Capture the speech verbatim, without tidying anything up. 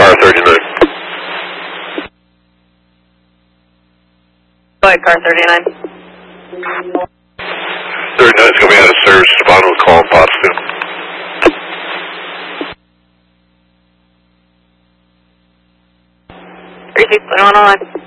car thirty-nine. Go ahead, car thirty-nine. thirty-nine is going to be out of service. Bottom will call in Potsdam. three six, put on on.